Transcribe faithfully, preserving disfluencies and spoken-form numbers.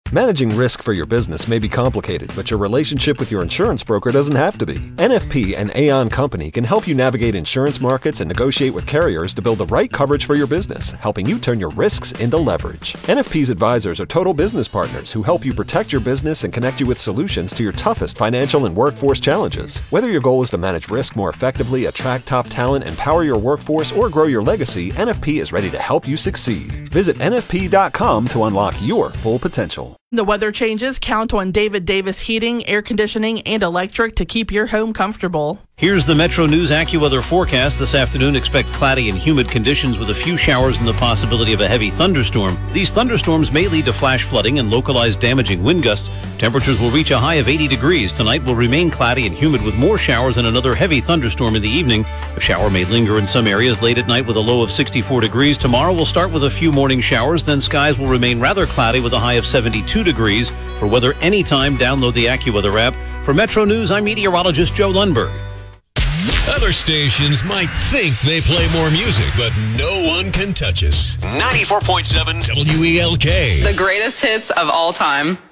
Managing risk for your business may be complicated, but your relationship with your insurance broker doesn't have to be. N F P and Aon Company can help you navigate insurance markets and negotiate with carriers to build the right coverage for your business, helping you turn your risks into leverage. N F P's advisors are total business partners who help you protect your business and connect you with solutions to your toughest financial and workforce challenges. Whether your goal is to manage risk more effectively, attract top talent, empower your workforce, or grow your legacy, N F P is ready to help you succeed. Visit N F P dot com to unlock your full potential. The weather changes. Count on David Davis Heating, Air Conditioning, and Electric to keep your home comfortable. Here's the Metro News AccuWeather forecast. This afternoon, expect cloudy and humid conditions with a few showers and the possibility of a heavy thunderstorm. These thunderstorms may lead to flash flooding and localized damaging wind gusts. Temperatures will reach a high of eighty degrees. Tonight will remain cloudy and humid with more showers and another heavy thunderstorm in the evening. A shower may linger in some areas late at night with a low of sixty-four degrees. Tomorrow will start with a few morning showers, then skies will remain rather cloudy with a high of seventy-two degrees. For weather anytime, download the AccuWeather app. For Metro News, I'm meteorologist Joe Lundberg. Other stations might think they play more music, but no one can touch us. ninety-four point seven W E L K. The greatest hits of all time.